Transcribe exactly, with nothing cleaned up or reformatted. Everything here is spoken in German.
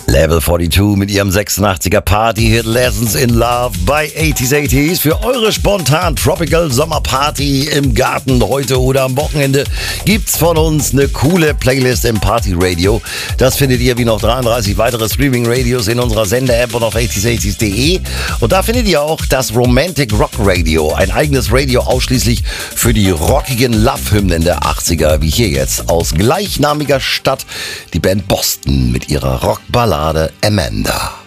Level zweiundvierzig mit ihrem sechsundachtziger Party-Hit Lessons in Love bei achtziger achtziger für eure spontan Tropical Sommerparty im Garten heute oder am Wochenende gibt's von uns eine coole Playlist im Party Radio. Das findet ihr wie noch dreiunddreißig weitere Streaming-Radios in unserer Sender-App und auf achtziger achtzig punkt de. Und da findet ihr auch das Romantic Rock Radio, ein eigenes Radio ausschließlich für die rockigen Love-Hymnen der achtziger, wie hier jetzt aus gleichnamiger Stadt die Band Boston mit ihrer Rockballade Amanda.